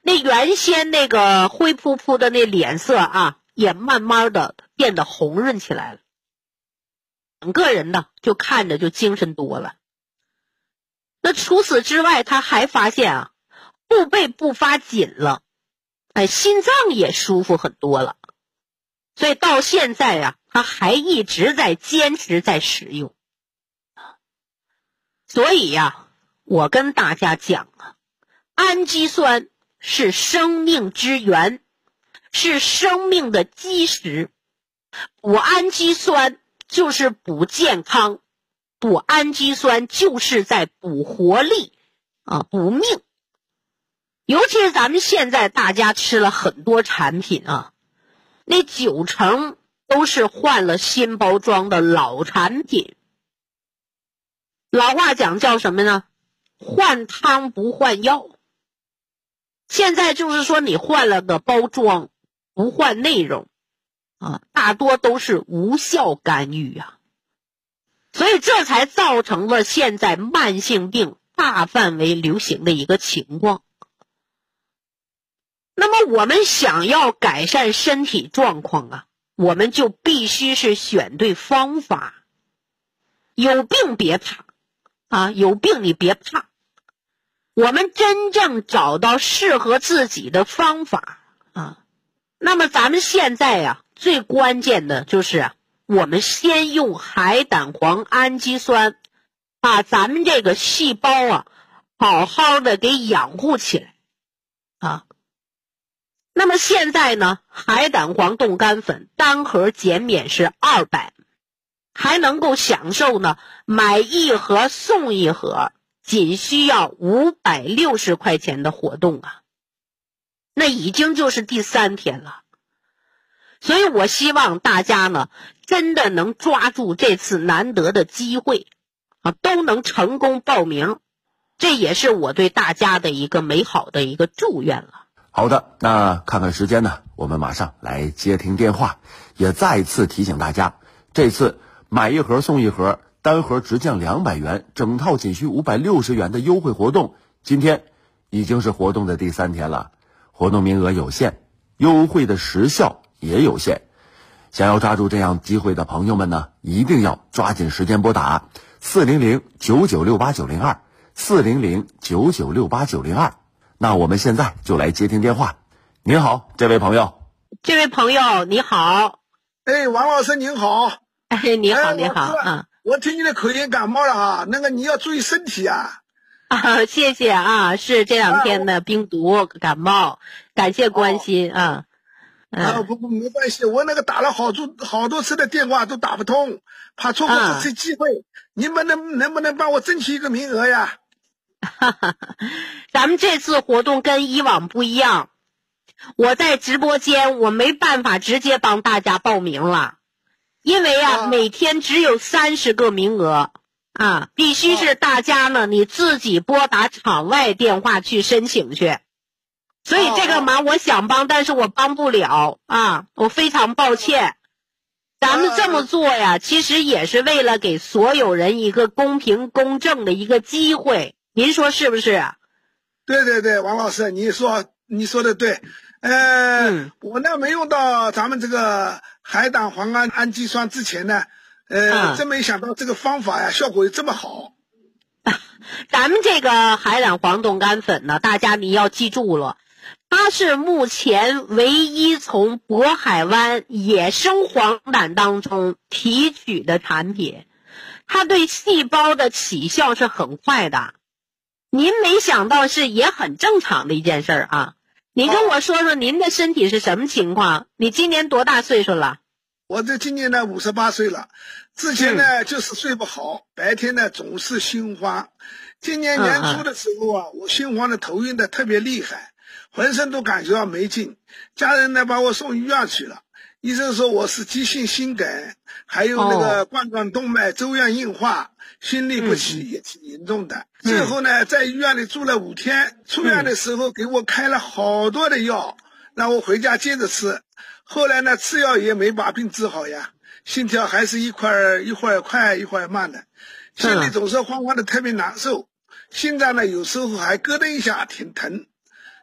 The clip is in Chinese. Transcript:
那原先那个灰扑扑的那脸色啊，也慢慢的变得红润起来了，整个人呢就看着就精神多了。那除此之外，他还发现啊，后背不发紧了，心脏也舒服很多了。所以到现在啊，他还一直在坚持在使用。所以呀，我跟大家讲啊，氨基酸是生命之源，是生命的基石。补氨基酸就是补健康，补氨基酸就是在补活力啊，补命。尤其是咱们现在大家吃了很多产品啊，那90%都是换了新包装的老产品。老话讲叫什么呢？换汤不换药。现在就是说你换了个包装，不换内容啊，大多都是无效干预啊。所以这才造成了现在慢性病大范围流行的一个情况。那么我们想要改善身体状况啊，我们就必须是选对方法。有病别怕啊，有病你别怕。我们真正找到适合自己的方法啊，那么咱们现在啊，最关键的就是啊，我们先用海胆黄氨基酸把咱们这个细胞啊好好的给养护起来啊。那么现在呢，海胆黄冻干粉单盒减免是200，还能够享受呢买1盒送1盒，仅需要560块钱的活动啊。那已经就是第3天了。所以我希望大家呢真的能抓住这次难得的机会啊，都能成功报名，这也是我对大家的一个美好的一个祝愿了。 好的，那看看时间呢，我们马上来接听电话。也再次提醒大家，这次买1盒送1盒，单盒直降200元，整套仅需560元的优惠活动，今天已经是活动的第3天了，活动名额有限，优惠的时效也有限。想要抓住这样机会的朋友们呢，一定要抓紧时间拨打400-9968-902 400-9968-902。那我们现在就来接听电话。您好，这位朋友。 这位朋友你好。 王老师您好。 你好你好啊。 我听你的口音感冒了啊，那个你要注意身体啊。 谢谢啊，是这2天的病毒感冒，感谢关心啊。 不没关系，我那个打了好多次的电话都打不通，怕错过这次机会，你们能不能帮我争取一个名额呀？ 咱们这次活动跟以往不一样，我在直播间我没办法直接帮大家报名了，因为每天只有30个名额啊，必须是大家呢你自己拨打场外电话去申请去。所以这个忙我想帮，但是我帮不了啊，我非常抱歉。咱们这么做呀，其实也是为了给所有人一个公平公正的一个机会，您说是不是？ 对，王老师，你说的对。我呢没用到咱们这个海胆黄氨基酸之前呢，真没想到这个方法呀效果这么好。 咱们这个海胆黄冻干粉呢，大家你要记住了，它是目前唯一从渤海湾野生黄胆当中提取的产品，它对细胞的起效是很快的。您没想到是也很正常的一件事啊。你跟我说说您的身体是什么情况？你今年多大岁数了？ 我这今年呢58岁了，之前呢就是睡不好，白天呢总是心慌。今年年初的时候啊，我心慌的头晕的特别厉害，浑身都感觉到没劲，家人呢把我送医院去了，医生说我是急性心梗，还有那个冠状动脉粥样硬化，心律不齐也挺严重的。最后呢在医院里住了5天，出院的时候给我开了好多的药，让我回家接着吃。后来呢吃药也没把病治好呀，心跳还是一会儿快一会儿慢的，心里总是慌慌的特别难受，心脏呢有时候还咯噔一下挺疼。